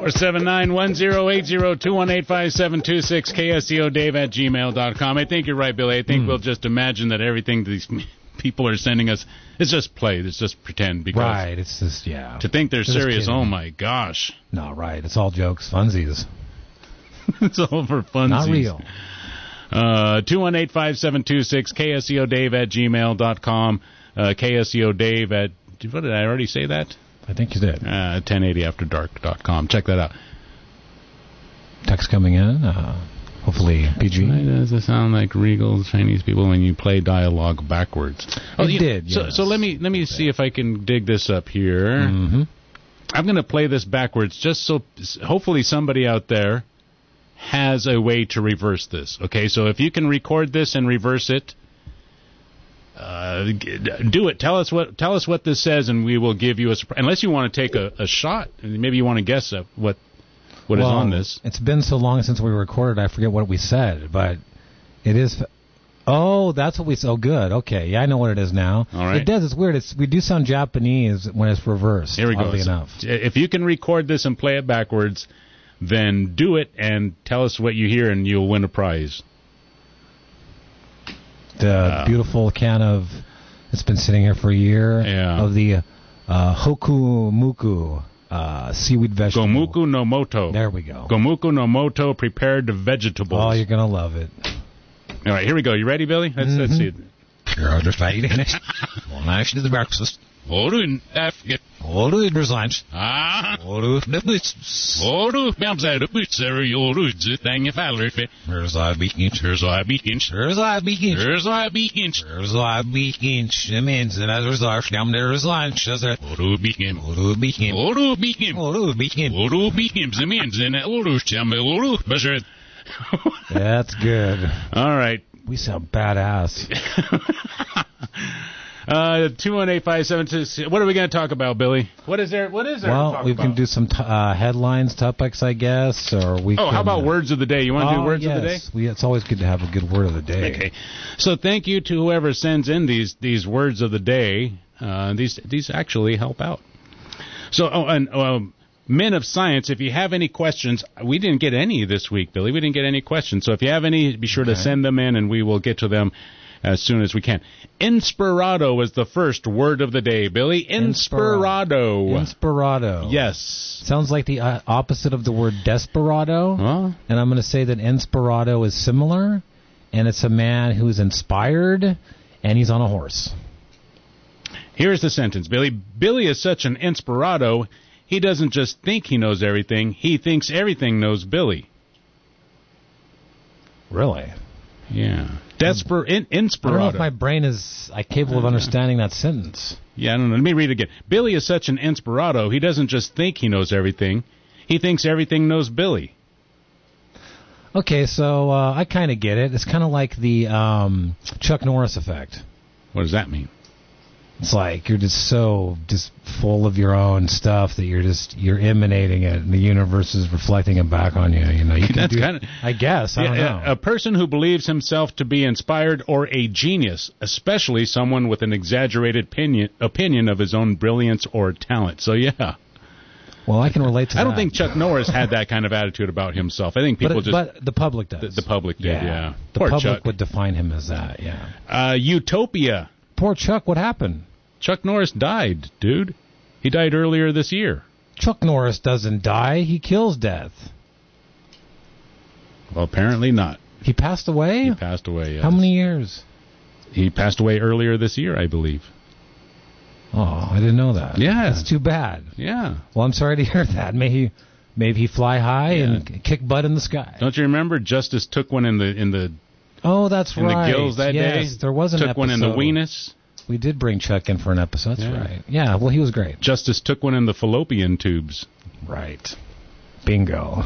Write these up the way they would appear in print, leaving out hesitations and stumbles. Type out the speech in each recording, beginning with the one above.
479-1080-218-5726, KSEODave@gmail.com. I think you're right, Billy. I think we'll just imagine that everything these people are sending us is just play. It's just pretend. Because right. It's just, yeah. To think they're serious, oh my gosh. No, right. It's all jokes, funsies. It's all for funsies. Not real. 218-5726, KSEODave@gmail.com. KSEODave at, what did I already say that? I think you did. 1080afterdark.com. Check that out. Text coming in. Hopefully PG. Does it sound like Regal Chinese people when you play dialogue backwards? It did. So, yes. so let me see if I can dig this up here. Mm-hmm. I'm going to play this backwards just so hopefully somebody out there has a way to reverse this. Okay, so if you can record this and reverse it, do it. Tell us what this says, and we will give you a surprise. Unless you want to take a shot, maybe you want to guess what is on this. It's been so long since we recorded, I forget what we said, but it is. Oh, that's what we said. Oh, good. Okay, yeah, I know what it is now. All right. It does. It's weird. We do sound Japanese when it's reversed. Here we go. Oddly enough. If you can record this and play it backwards, then do it and tell us what you hear, and you'll win a prize. The beautiful can of, it's been sitting here for a year, of the Hokumuku seaweed vegetable. Gomuku no moto. There we go. Gomuku no moto prepared vegetables. Oh, you're going to love it. All right, here we go. You ready, Billy? Let's see it. You're just eating it. Well, now she did the breakfast. Lunch. That's good. All right. We sound badass. 218-572. What are we going to talk about, Billy? What is there? Well, we can do some headlines, topics, I guess, or we. How about words of the day? You want to do words of the day? It's always good to have a good word of the day. Okay. So thank you to whoever sends in these words of the day. These actually help out. So men of science, if you have any questions, we didn't get any this week, Billy. We didn't get any questions. So if you have any, be sure to send them in, and we will get to them as soon as we can. Inspirado is the first word of the day, Billy. Inspirado. Inspirado. Yes. Sounds like the opposite of the word desperado. Huh? And I'm going to say that inspirado is similar, and it's a man who's inspired, and he's on a horse. Here's the sentence, Billy. Billy is such an inspirado, he doesn't just think he knows everything, he thinks everything knows Billy. Really? Yeah. Inspirado. I don't know if my brain is capable of understanding that sentence. Yeah, I don't know. Let me read it again. Billy is such an inspirado, he doesn't just think he knows everything, he thinks everything knows Billy. Okay, so I kind of get it. It's kind of like the Chuck Norris effect. What does that mean? It's like you're just full of your own stuff that you're emanating it, and the universe is reflecting it back on you. You know, you can I guess. I don't know. A person who believes himself to be inspired or a genius, especially someone with an exaggerated opinion of his own brilliance or talent. So yeah. Well, I can relate to that. I don't think Chuck Norris had that kind of attitude about himself. I think people but the public does. The public did, yeah. The Poor public Chuck would define him as that, yeah. Utopia. Poor Chuck, what happened? Chuck Norris died, dude. He died earlier this year. Chuck Norris doesn't die. He kills death. Well, apparently not. He passed away? He passed away, yes. How many years? He passed away earlier this year, I believe. Oh, I didn't know that. Yeah. That's too bad. Yeah. Well, I'm sorry to hear that. Maybe he fly high and kick butt in the sky. Don't you remember Justice took one in the Oh, that's right. In the gills that day? Yes, there was an episode. Took one in the weenus. We did bring Chuck in for an episode. That's right. Yeah, well, he was great. Justice took one in the fallopian tubes. Right. Bingo.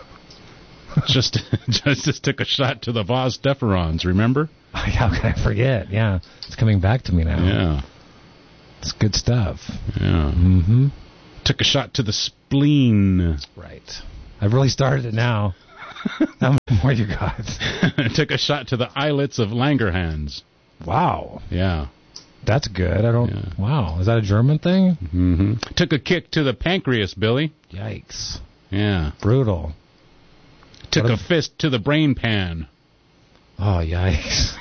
Justice took a shot to the vas deferens, remember? How can I forget? Yeah. It's coming back to me now. Yeah. It's good stuff. Yeah. Mm-hmm. Took a shot to the spleen. Right. I've really started it now. How many more you got? Took a shot to the islets of Langerhans. Wow. Yeah. That's good. Wow. Is that a German thing? Mm-hmm. Took a kick to the pancreas, Billy. Yikes. Yeah. Brutal. Took a fist to the brain pan. Oh, yikes.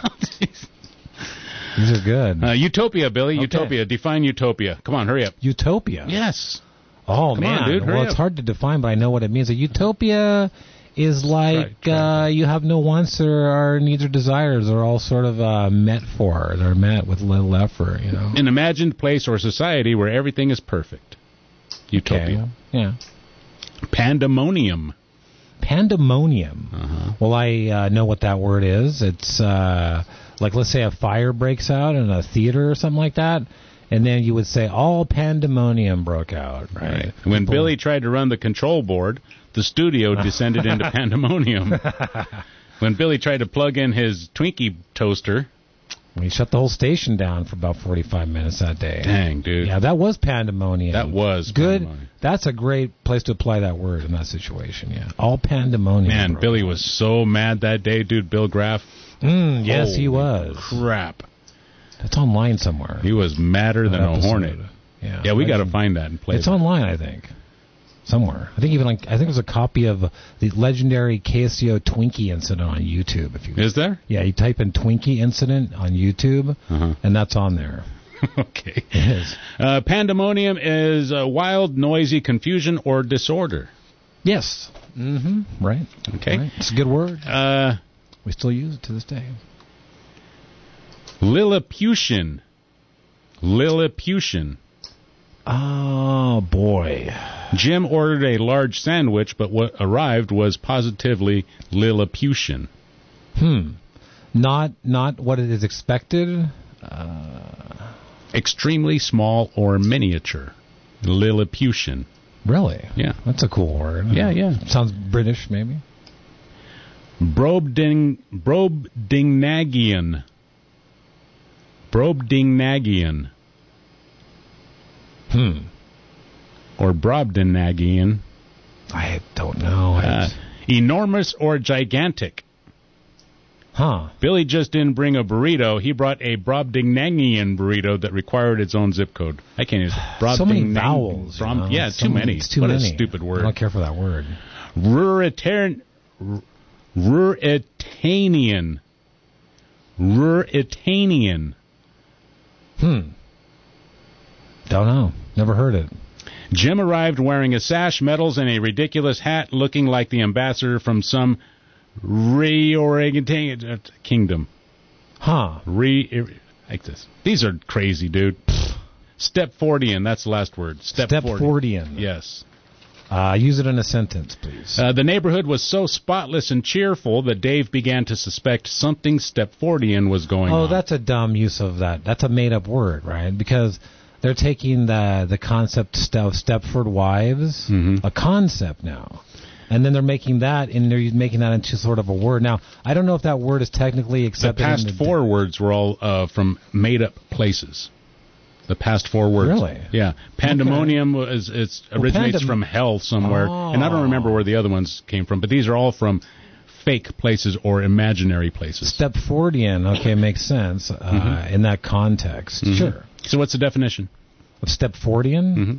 These are good. Utopia, Billy. Okay. Utopia. Define utopia. Come on, hurry up. Utopia? Yes. Oh, Come man. on, dude, well, it's hard to define, but I know what it means. A utopia is like Try. you have no wants or needs or desires. They're all sort of met for. They're met with little effort, you know. An imagined place or society where everything is perfect. Utopia. Okay. Yeah. Pandemonium. Pandemonium. Uh-huh. Well, I know what that word is. It's like, let's say a fire breaks out in a theater or something like that, and then you would say all pandemonium broke out, right? When Billy tried to run the control board, the studio descended into pandemonium. When Billy tried to plug in his Twinkie toaster, we shut the whole station down for about 45 minutes that day. Dang, dude. Yeah, that was pandemonium. That was good. Pandemonium. That's a great place to apply that word in that situation, yeah. All pandemonium. Man, Billy was so mad that day, dude. Bill Graff. Yes, he was. Crap. It's online somewhere. He was madder than a hornet. Yeah, we got to find that and play It's that. online, I think. Somewhere. I think there's a copy of the legendary KSCO Twinkie incident on YouTube. Is there? Yeah, you type in Twinkie incident on YouTube, and that's on there. Okay. It is. Pandemonium is wild, noisy confusion or disorder. Yes. Mm-hmm. Right. Okay. Right. It's a good word. We still use it to this day. Lilliputian. Lilliputian. Oh, boy. Jim ordered a large sandwich, but what arrived was positively Lilliputian. Not what it is expected. Extremely small or miniature. Lilliputian. Really? Yeah. That's a cool word. Yeah. Sounds British, maybe. Brobdingnagian. Brobdingnagian. Or Brobdingnagian. I don't know. Enormous or gigantic. Billy just didn't bring a burrito. He brought a Brobdingnagian burrito that required its own zip code. I can't use it. So many vowels. Yeah, too many. It's too what many. A stupid word. I don't care for that word. Ruritanian. Ruritanian. Don't know. Never heard it. Jim arrived wearing a sash, medals, and a ridiculous hat looking like the ambassador from some reorienting kingdom. Like this. These are crazy, dude. Stepfordian, that's the last word. Stepfordian. Yes. Use it in a sentence, please. The neighborhood was so spotless and cheerful that Dave began to suspect something Stepfordian was going on. Oh, that's a dumb use of that. That's a made-up word, right? Because they're taking the concept of Stepford Wives, a concept now, and then they're making that into sort of a word. Now, I don't know if that word is technically accepted. The past four words were all from made-up places. The past four words. Really? Yeah. Pandemonium originates from hell somewhere, and I don't remember where the other ones came from, but these are all from fake places or imaginary places. Stepfordian, okay, makes sense in that context. Sure. So what's the definition? Of Stepfordian?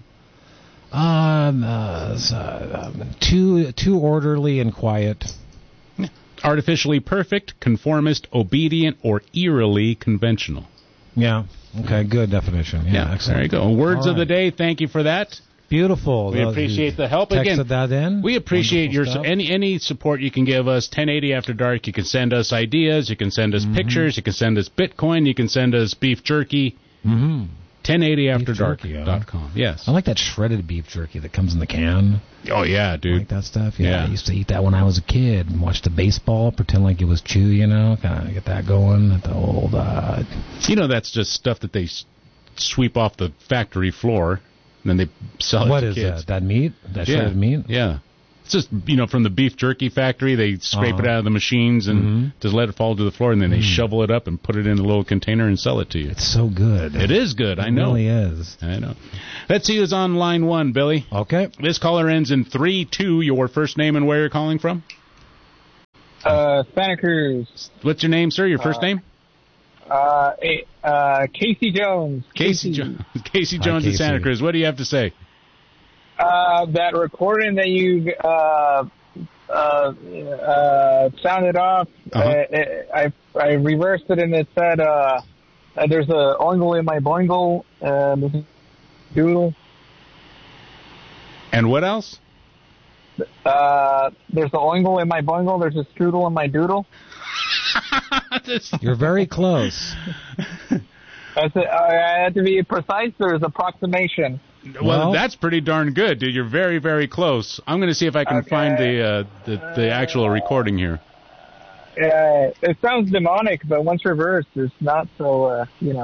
Too orderly and quiet. Artificially perfect, conformist, obedient, or eerily conventional. Yeah. Okay, good definition. Yeah, excellent. There you go. Words of the day. Thank you for that. Beautiful. We appreciate the help. Texted Again, that in. we appreciate any support you can give us. 1080 After Dark. You can send us ideas. You can send us pictures. You can send us Bitcoin. You can send us beef jerky. 1080afterdark.com. Yes. I like that shredded beef jerky that comes in the can. Oh, yeah, dude. I like that stuff. Yeah. I used to eat that when I was a kid and watch the baseball, pretend like it was chew, kind of get that going at the old... that's just stuff that they sweep off the factory floor, and then they sell it to kids. What is that? That meat? That shredded meat? Yeah. It's just, from the beef jerky factory, they scrape it out of the machines and just let it fall to the floor, and then they shovel it up and put it in a little container and sell it to you. It's so good. It is good, I know. It really is. I know. Let's see who's on line one, Billy. Okay. This caller ends in 3-2. Your first name and where you're calling from? Santa Cruz. What's your name, sir? Your first name? Casey Jones. Casey Jones in Santa Cruz. What do you have to say? That recording that you sounded off, I reversed it and it said there's a oingle in my boingle, doodle. And what else? There's a oingle in my boingle. There's a strudel in my doodle. You're very close. That's it. I had to be precise. There's approximation. Well, that's pretty darn good, dude. You're very, very close. I'm going to see if I can find the actual recording here. It sounds demonic, but once reversed, it's not so, weird.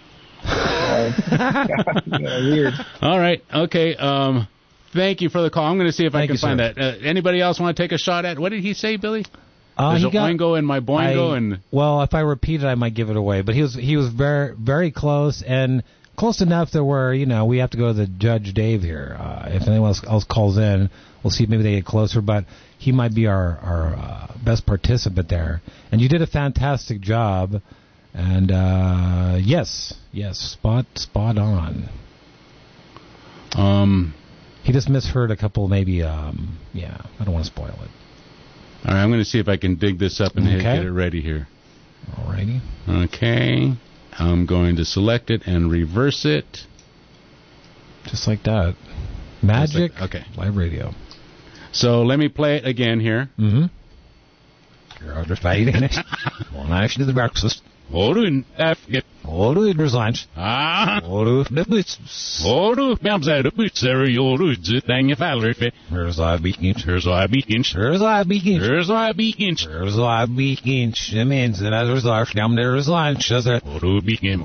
All right. Okay. Thank you for the call. I'm going to see if I can find that. Anybody else want to take a shot at? What did he say, Billy? There's a oingo in my boingo, well, if I repeat it, I might give it away. But he was very, very close, and close enough that we have to go to the Judge Dave here. If anyone else calls in, we'll see if maybe they get closer. But he might be our best participant there. And you did a fantastic job. And yes, spot on. He just misheard a couple, maybe. I don't want to spoil it. All right, I'm going to see if I can dig this up and get it ready here. All righty. Okay. I'm going to select it and reverse it. Just like that. Magic. Live radio. So let me play it again here. Mm-hmm. You're out of fighting it. One action to the breakfast. Ordu lunch. Ordu bamsar butser yoru zitang fallerfe. Here's I beakins. Means that others are from there's lunch as a Ordu beakin.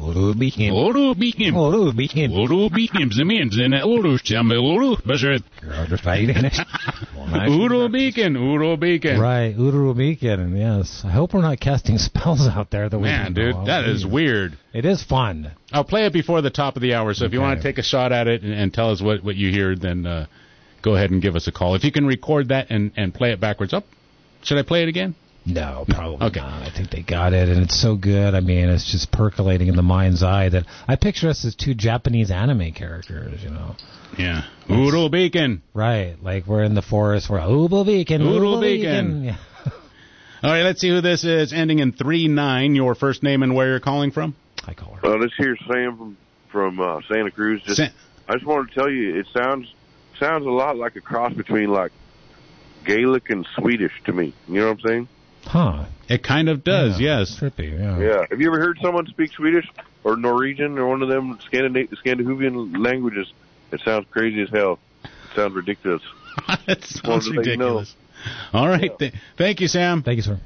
Means in Ordu chamel Ordu you're out of fighting it. Udo Beacon. Right, Udo Beacon, yes. I hope we're not casting spells out there. Man, dude, that is weird. It is fun. I'll play it before the top of the hour, so if you want to take a shot at it and tell us what you hear, then go ahead and give us a call. If you can record that and play it backwards. Should I play it again? No, probably not. I think they got it, and it's so good. I mean, it's just percolating in the mind's eye that I picture us as two Japanese anime characters, Yeah. Udo Beacon. Right, like we're in the forest. We're Udo Beacon. Yeah. All right, let's see who this is. Ending in 39. Your first name and where you're calling from? Hi, caller. This here's Sam from Santa Cruz. I just wanted to tell you, it sounds a lot like a cross between like Gaelic and Swedish to me. You know what I'm saying? Huh. It kind of does, yes. Trippy, yeah. Have you ever heard someone speak Swedish or Norwegian or one of them Scandinavian languages? It sounds crazy as hell. It sounds ridiculous. It sounds ridiculous. All right. Yeah. Thank you, Sam. Thank you, sir.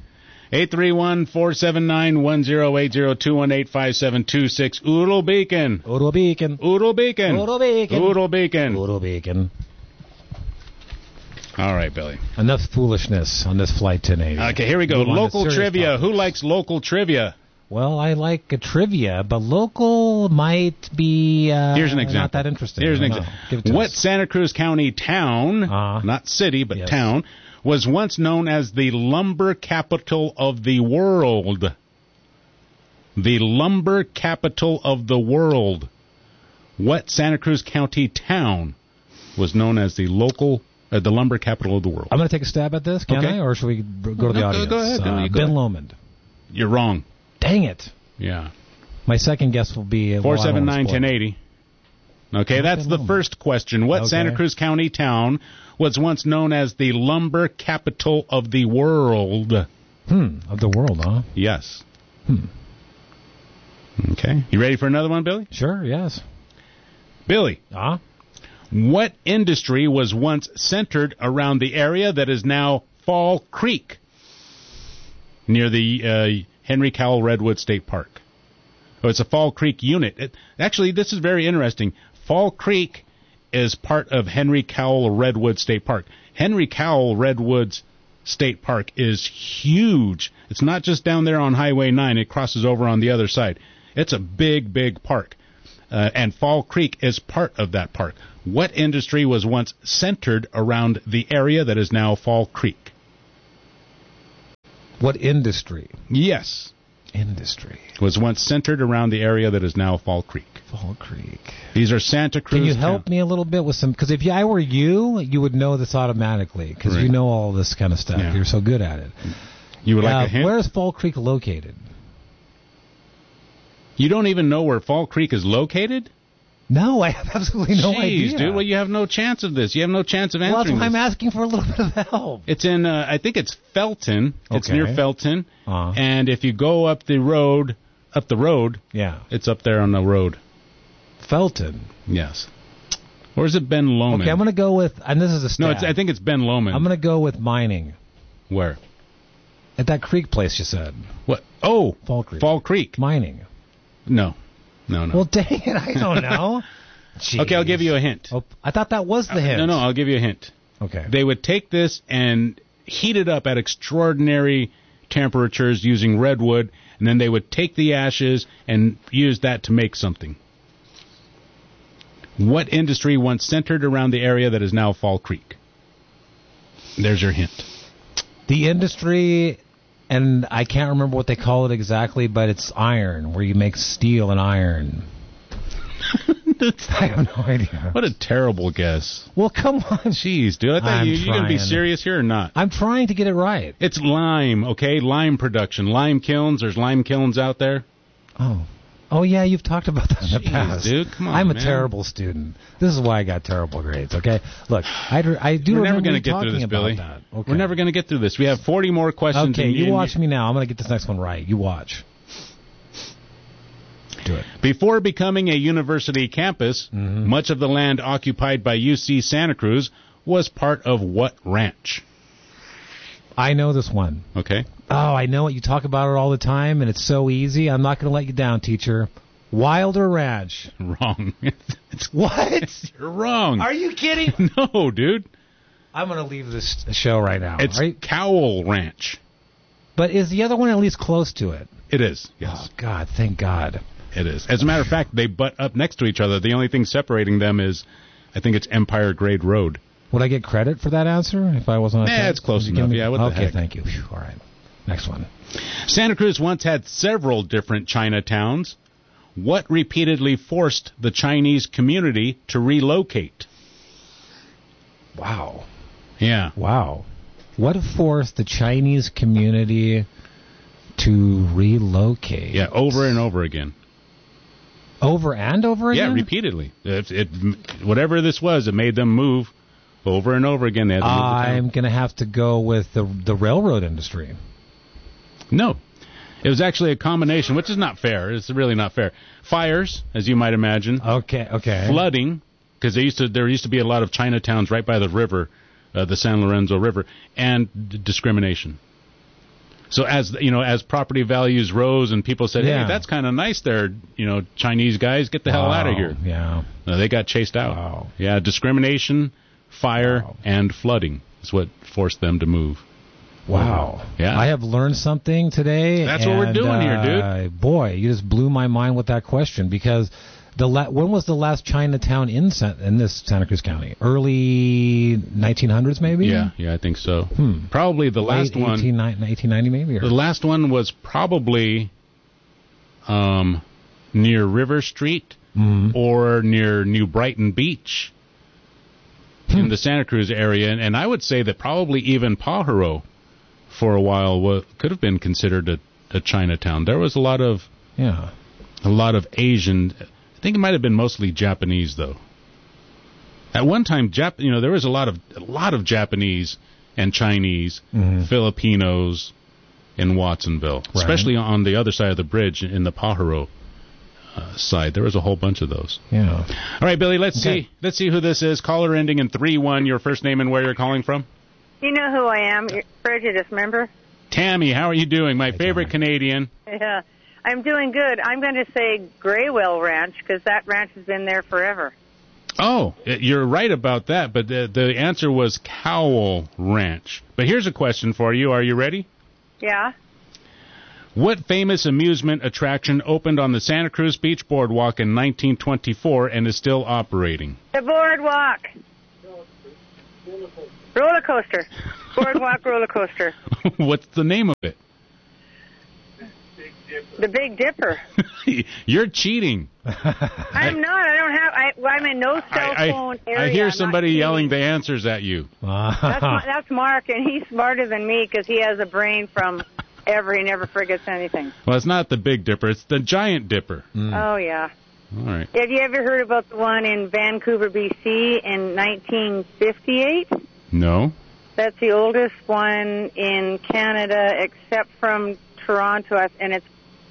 831-479-108-5726. Udo Beacon. All right, Billy. Enough foolishness on this flight 1080. Okay, here we go. Local trivia. Topics. Who likes local trivia? Well, I like a trivia, but local might be Here's an example. Not that interesting. Here's an example. What Santa Cruz County town, not city, but town, was once known as the lumber capital of the world? The lumber capital of the world. What Santa Cruz County town was known as the lumber capital of the world? I'm going to take a stab at this, can I? Or should we go to the audience? Go ahead. Ben Lomond. You're wrong. Dang it. Yeah. My second guess will be 479-1080. Okay, that's the first question. What Santa Cruz County town was once known as the lumber capital of the world? Of the world, huh? Yes. Okay. You ready for another one, Billy? Sure, yes. Billy. What industry was once centered around the area that is now Fall Creek, near the Henry Cowell Redwood State Park? Oh, it's a Fall Creek unit. Actually, this is very interesting. Fall Creek is part of Henry Cowell Redwood State Park. Henry Cowell Redwoods State Park is huge. It's not just down there on Highway 9. It crosses over on the other side. It's a big, big park. And Fall Creek is part of that park. What industry was once centered around the area that is now Fall Creek? What industry? Yes. industry was once centered around the area that is now Fall Creek. Fall Creek. These are Santa Cruz. Can you help me a little bit with some? Because if I were you, you would know this automatically because you know all this kind of stuff. Yeah. You're so good at it. You would like a hint? Where is Fall Creek located? You don't even know where Fall Creek is located? No, I have absolutely no idea. Jeez, dude, well, you have no chance of this. You have no chance of answering Well, that's why this. I'm asking for a little bit of help. It's in, I think it's Felton. It's near Felton. Uh-huh. And if you go up the road, yeah, it's up there on the road. Felton. Yes. Or is it Ben Lomond? Okay, I'm going to go with, and this is a stat. No, I think it's Ben Lomond. I'm going to go with mining. Where? At that creek place you said. What? Oh, Fall Creek. Fall Creek. Mining. No. Well, dang it, I don't know. Okay, I'll give you a hint. Oh, I thought that was the hint. No, I'll give you a hint. Okay. They would take this and heat it up at extraordinary temperatures using redwood, and then they would take the ashes and use that to make something. What industry once centered around the area that is now Fall Creek? There's your hint. The industry, and I can't remember what they call it exactly, but it's iron, where you make steel and iron. I have no idea. What a terrible guess. Well, come on. Jeez, dude. I thought you going to be serious here or not? I'm trying to get it right. It's lime, okay? Lime production. Lime kilns. There's lime kilns out there. Oh, yeah, you've talked about that in the past. Dude, come on, I'm a man. terrible student. This is why I got terrible grades, okay? Look, I do We're remember never going to get through this, Billy. Okay. We're never going to get through this. We have 40 more questions. Okay, you watch me now. I'm going to get this next one right. You watch. Do it. Before becoming a university campus, much of the land occupied by UC Santa Cruz was part of what ranch? I know this one. Okay. Oh, I know it. You talk about it all the time, and it's so easy. I'm not going to let you down, teacher. Wilder Ranch. Wrong. What? You're wrong. Are you kidding? No, dude. I'm going to leave this show right now. It's Cowell Ranch. But is the other one at least close to it? It is, yes. Oh, God, thank God. It is. As a matter of fact, they butt up next to each other. The only thing separating them is, I think it's Empire Grade Road. Would I get credit for that answer if I wasn't on Yeah, it's close enough. Yeah, what the Okay, heck? thank you. Whew, all right. Next one. Santa Cruz once had several different Chinatowns. What repeatedly forced the Chinese community to relocate? Wow. Yeah. Wow. What forced the Chinese community to relocate? Yeah, over and over again. Over and over again? Yeah, repeatedly. Whatever this was, it made them move over and over again. They had to move the town. I'm going to have to go with the railroad industry. No. It was actually a combination, which is not fair. It's really not fair. Fires, as you might imagine. Okay. Flooding, because there used to be a lot of Chinatowns right by the river, the San Lorenzo River, and discrimination. So as property values rose and people said, hey, that's kind of nice there, Chinese guys, get the hell out of here. Yeah. They got chased out. Wow. Yeah, discrimination, fire, and flooding is what forced them to move. Wow. Yeah. I have learned something today. That's what we're doing here, dude. Boy, you just blew my mind with that question because when was the last Chinatown in this Santa Cruz County? Early 1900s, maybe? Yeah, I think so. Probably the last one. 1890, maybe? The last one was probably near River Street or near New Brighton Beach in the Santa Cruz area. And I would say that probably even Pajaro for a while could have been considered a Chinatown. There was a lot of Asian. I think it might have been mostly Japanese, though. At one time, there was a lot of Japanese and Chinese, Filipinos in Watsonville, especially on the other side of the bridge in the Pajaro side. There was a whole bunch of those. Yeah. All right, Billy. Let's see who this is. Caller ending in 3-1. Your first name and where you're calling from. You know who I am. You're Prejudice, remember? Tammy, how are you doing? My favorite Canadian. Yeah. I'm doing good. I'm going to say Graywell Ranch because that ranch has been there forever. Oh, you're right about that, but the answer was Cowell Ranch. But here's a question for you. Are you ready? Yeah. What famous amusement attraction opened on the Santa Cruz Beach Boardwalk in 1924 and is still operating? The boardwalk. Roller coaster. Boardwalk roller coaster. What's the name of it? The Big Dipper. You're cheating. I'm not. I don't have. I'm in no cell phone area. I hear somebody yelling the answers at you. That's Mark, and he's smarter than me because he has a brain from ever. He never forgets anything. Well, it's not the Big Dipper. It's the Giant Dipper. Oh, yeah. All right. Have you ever heard about the one in Vancouver, BC in 1958? No. That's the oldest one in Canada except from Toronto, and it's...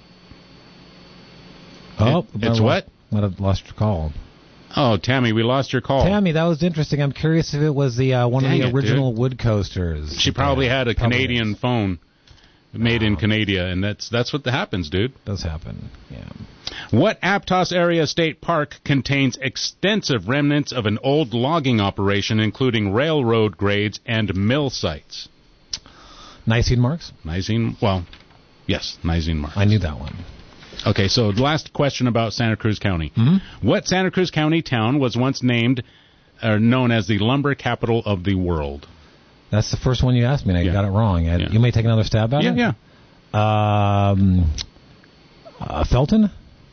Oh, it's what? Might have lost your call. Oh, Tammy, we lost your call. Tammy, that was interesting. I'm curious if it was the one of the original wood coasters. She probably had a Canadian phone made in Canada, and that's what happens, dude. Does happen, yeah. What Aptos Area State Park contains extensive remnants of an old logging operation, including railroad grades and mill sites? Nisene Marks? Nisene Marks. I knew that one. Okay, so last question about Santa Cruz County. Mm-hmm. What Santa Cruz County town was once named or known as the lumber capital of the world? That's the first one you asked me, and I got it wrong. You may take another stab at it? Yeah. Felton?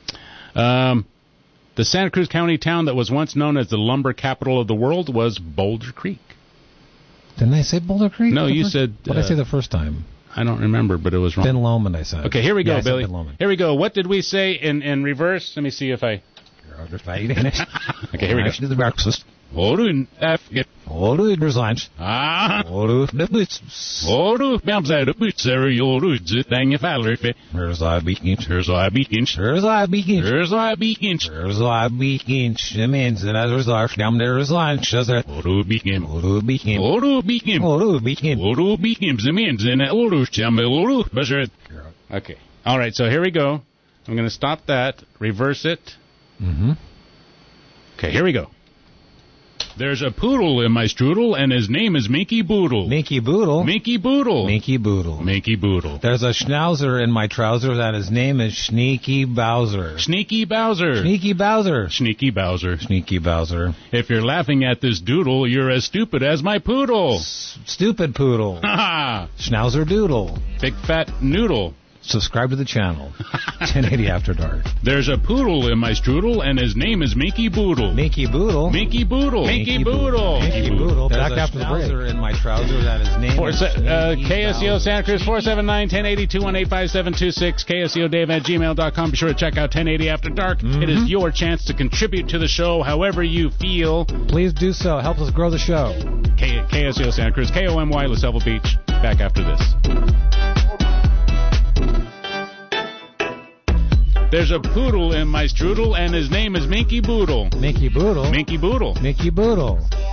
The Santa Cruz County town that was once known as the lumber capital of the world was Boulder Creek. Didn't I say Boulder Creek? No, you said... What did I say the first time? I don't remember, but it was wrong. Ben Lomond, I said. Okay, here we go, Billy. Here we go. What did we say in reverse? Let me see if I... Okay, here we go. The breakfast. Lunch. Lunch. Okay. All right, so here we go. I'm going to stop that, reverse it. Mm-hmm. Okay, here we go. There's a poodle in my strudel, and his name is Minky Boodle. Minky Boodle? Minky Boodle. Minky Boodle. Minky Boodle. There's a schnauzer in my trousers, and his name is Sneaky Bowser. Sneaky Bowser. Sneaky Bowser. Sneaky Bowser. Sneaky Bowser. If you're laughing at this doodle, you're as stupid as my poodle. Stupid poodle. Ha Schnauzer Doodle. Big fat noodle. Subscribe to the channel. 1080 After Dark. There's a poodle in my strudel, and his name is Minky Boodle. Minky Boodle? Minky Boodle. Minky Boodle. Minky Boodle. Back after the break. In my trousers, and his name is KSEO Santa Cruz 479-1080-218-5726. KSEODave@gmail.com. Be sure to check out 1080 After Dark. Mm-hmm. It is your chance to contribute to the show however you feel. Please do so. Helps us grow the show. KSEO Santa Cruz, KOMY, La Selva Beach. Back after this. There's a poodle in my strudel, and his name is Minky Boodle. Minky Boodle? Minky Boodle. Minky Boodle.